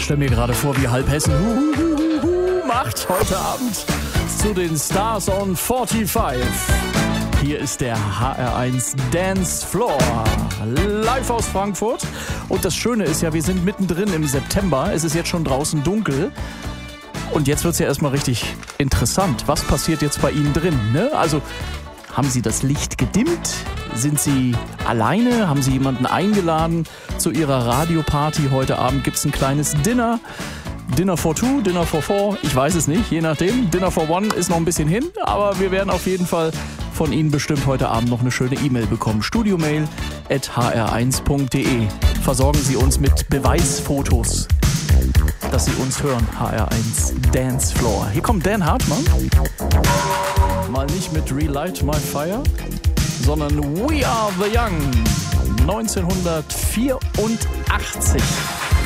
stelle mir gerade vor, wie Halbhessen macht heute Abend zu den Stars on 45. Hier ist der HR1 Dance Floor, live aus Frankfurt. Und das Schöne ist ja, wir sind mittendrin im September. Es ist jetzt schon draußen dunkel. Und jetzt wird es ja erstmal richtig interessant. Was passiert jetzt bei Ihnen drin? Ne? Also, haben Sie das Licht gedimmt? Sind Sie alleine? Haben Sie jemanden eingeladen zu Ihrer Radioparty? Heute Abend gibt es ein kleines Dinner. Dinner for two, Dinner for four, ich weiß es nicht, je nachdem. Dinner for one ist noch ein bisschen hin, aber wir werden auf jeden Fall von Ihnen bestimmt heute Abend noch eine schöne E-Mail bekommen. studiomail@hr1.de. Versorgen Sie uns mit Beweisfotos, dass Sie uns hören. HR1 Dance Floor. Hier kommt Dan Hartmann. Mal nicht mit Relight My Fire, sondern We Are The Young. 1984.